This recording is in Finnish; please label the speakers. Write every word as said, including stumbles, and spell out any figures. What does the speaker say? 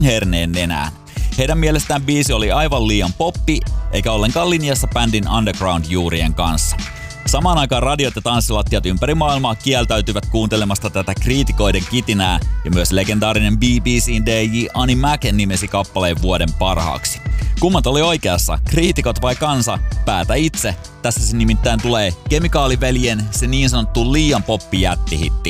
Speaker 1: herneen nenään. Heidän mielestään biisi oli aivan liian poppi, eikä ollenkaan linjassa bändin underground-juurien kanssa. Samaan aikaan radiot ja tanssilattiat ympäri maailmaa kieltäytyvät kuuntelemasta tätä kriitikoiden kitinää, ja myös legendaarinen B B C:n D J Annie Mac nimesi kappaleen vuoden parhaaksi. Kummat oli oikeassa, kriitikot vai kansa? Päätä itse. Tässä se nimittäin tulee Kemikaaliveljen, se niin sanottu liian poppi jättihitti.